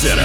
Center.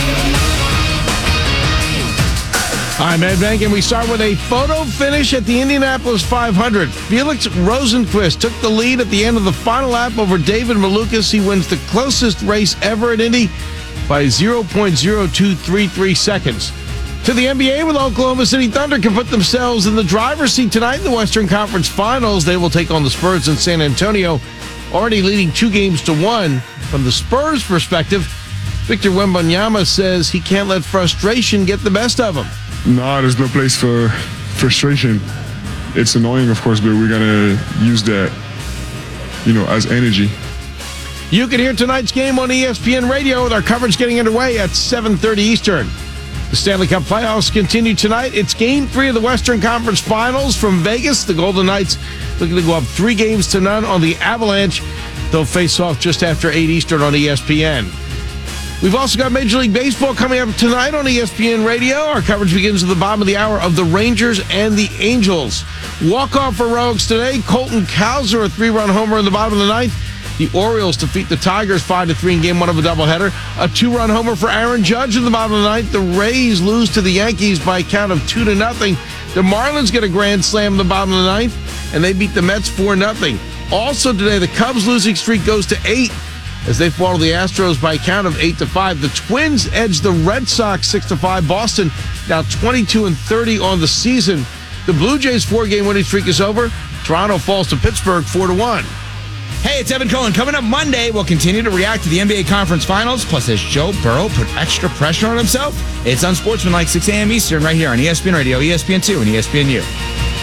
I'm Ed Bank, and we start with a photo finish at the Indianapolis 500. Felix Rosenqvist took the lead at the end of the final lap over David Malukas. He wins the closest race ever at Indy by 0.0233 seconds. To the NBA, with Oklahoma City Thunder can put themselves in the driver's seat tonight in the Western Conference Finals. They will take on the Spurs in San Antonio, already leading 2-1. From the Spurs' perspective, Victor Wembanyama says he can't let frustration get the best of him. No, there's no place for frustration. It's annoying, of course, but we're going to use that, as energy. You can hear tonight's game on ESPN Radio with our coverage getting underway at 7:30 Eastern. The Stanley Cup playoffs continue tonight. It's Game 3 of the Western Conference Finals from Vegas. The Golden Knights looking to go up 3-0 on the Avalanche. They'll face off just after 8 Eastern on ESPN. We've also got Major League Baseball coming up tonight on ESPN Radio. Our coverage begins at the bottom of the hour of the Rangers and the Angels. Walk-off heroics today. Colton Cowser, a 3-run homer in the bottom of the ninth. The Orioles defeat the Tigers 5-3 in Game 1 of a doubleheader. A 2-run homer for Aaron Judge in the bottom of the ninth. The Rays lose to the Yankees by a count of 2-0. The Marlins get a grand slam in the bottom of the ninth, and they beat the Mets 4-0. Also today, the Cubs losing streak goes to 8 as they fall to the Astros by a count of 8-5. The Twins edge the Red Sox 6-5. Boston now 22-30 on the season. The Blue Jays 4-game winning streak is over. Toronto falls to Pittsburgh 4-1. Hey, it's Evan Cohen. Coming up Monday, we'll continue to react to the NBA Conference Finals. Plus, has Joe Burrow put extra pressure on himself? It's Unsportsmanlike 6 a.m. Eastern right here on ESPN Radio, ESPN2, and ESPNU.